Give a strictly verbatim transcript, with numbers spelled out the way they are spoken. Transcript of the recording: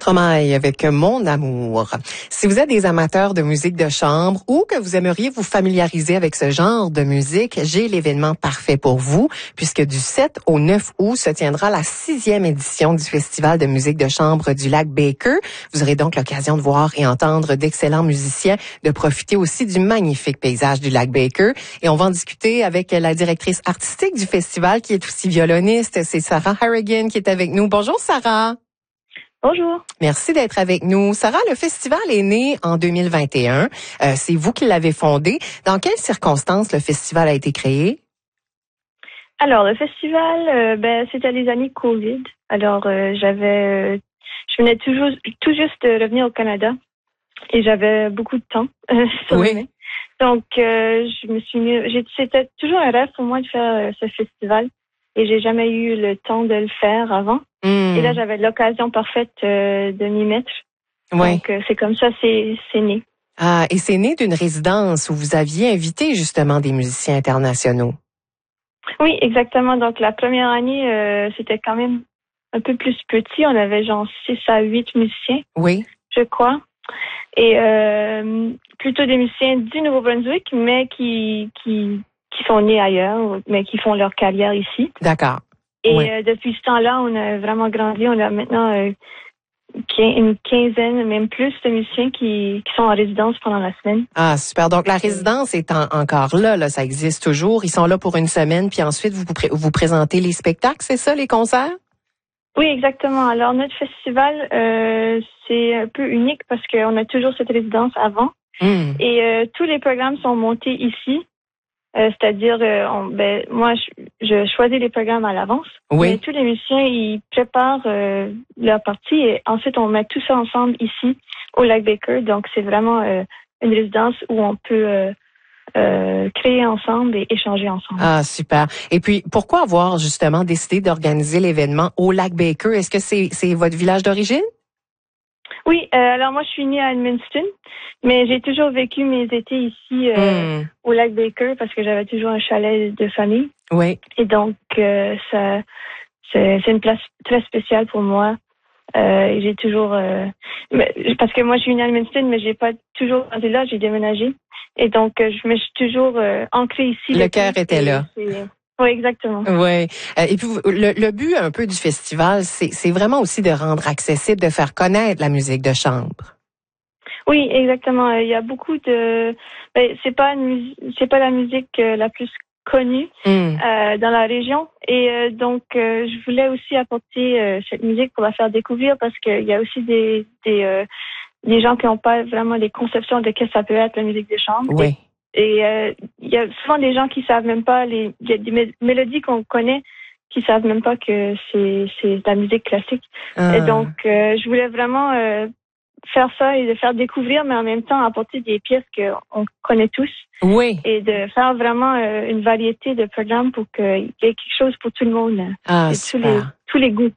Stromae avec Mon amour. Si vous êtes des amateurs de musique de chambre ou que vous aimeriez vous familiariser avec ce genre de musique, j'ai l'événement parfait pour vous, puisque du sept au neuf août se tiendra la sixième édition du Festival de musique de chambre du Lac Baker. Vous aurez donc l'occasion de voir et entendre d'excellents musiciens, de profiter aussi du magnifique paysage du Lac Baker. Et on va en discuter avec la directrice artistique du festival, qui est aussi violoniste. C'est Sarah Harrigan qui est avec nous. Bonjour Sarah. Bonjour. Merci d'être avec nous. Sarah, le festival est né en deux mille vingt et un. Euh, c'est vous qui l'avez fondé. Dans quelles circonstances le festival a été créé? Alors, le festival, euh, ben, c'était les années Covid. Alors, euh, j'avais, euh, je venais toujours, tout juste de revenir au Canada et j'avais beaucoup de temps euh, sur Oui. les mains. Donc, euh, je me suis mis, j'ai, c'était toujours un rêve pour moi de faire euh, ce festival et j'ai jamais eu le temps de le faire avant. Mmh. Et là, j'avais l'occasion parfaite euh, de m'y mettre. Oui. Donc, euh, c'est comme ça, c'est, c'est né. Ah, et c'est né d'une résidence où vous aviez invité justement des musiciens internationaux. Oui, exactement. Donc, la première année, euh, c'était quand même un peu plus petit. On avait genre six à huit musiciens, Oui. je crois. Et euh, plutôt des musiciens du Nouveau-Brunswick, mais qui, qui, qui sont nés ailleurs, mais qui font leur carrière ici. D'accord. Et Oui. euh, depuis ce temps-là, on a vraiment grandi. On a maintenant euh, une quinzaine, même plus, de musiciens qui, qui sont en résidence pendant la semaine. Ah, super. Donc, la résidence est en- encore là, là. Ça existe toujours. Ils sont là pour une semaine, puis ensuite, vous vous, pré- vous présentez les spectacles, c'est ça, les concerts? Oui, exactement. Alors, notre festival, euh, c'est un peu unique parce qu'on a toujours cette résidence avant. Mmh. Et euh, tous les programmes sont montés ici. Euh, c'est-à-dire, euh, on, ben, moi, je, je choisis les programmes à l'avance. Oui. Mais tous les musiciens, ils préparent euh, leur partie et ensuite, on met tout ça ensemble ici, au Lac Baker. Donc, c'est vraiment euh, une résidence où on peut euh, euh, créer ensemble et échanger ensemble. Ah, super. Et puis, pourquoi avoir justement décidé d'organiser l'événement au Lac Baker? Est-ce que c'est, c'est votre village d'origine? Oui, euh, alors moi, je suis née à Edmundston, mais j'ai toujours vécu mes étés ici euh, Mmh. au Lac Baker parce que j'avais toujours un chalet de famille. Oui. Et donc, euh, ça, c'est, c'est une place très spéciale pour moi. Euh, et j'ai toujours... Euh, mais- parce que moi, je suis née à Edmundston, mais j'ai pas toujours grandi là, j'ai déménagé. Et donc, euh, je me suis toujours euh, ancrée ici. Le depuis. cœur était Et là. c'est- Oui, exactement. Oui. Euh, et puis, vous- le, le but un peu du festival, c'est, c'est vraiment aussi de rendre accessible, de faire connaître la musique de chambre. Oui, exactement. Il y a beaucoup de... Ben, c'est pas une mus- c'est pas la musique euh, la plus connue Mmh. euh, dans la région. Et euh, donc, euh, je voulais aussi apporter euh, cette musique pour la faire découvrir parce qu'il y a aussi des des, euh, des gens qui n'ont pas vraiment des conceptions de ce que ça peut être la musique de chambre. Oui. Et et euh, il y a souvent des gens qui savent même pas les il y a des mé- mélodies qu'on connaît qui savent même pas que c'est c'est de la musique classique. Ah. Et donc, euh, je voulais vraiment euh, faire ça et de faire découvrir, mais en même temps apporter des pièces qu'on connaît tous Oui. et de faire vraiment euh, une variété de programmes pour qu'il y ait quelque chose pour tout le monde. Ah, Et tous les super. tous les goûts.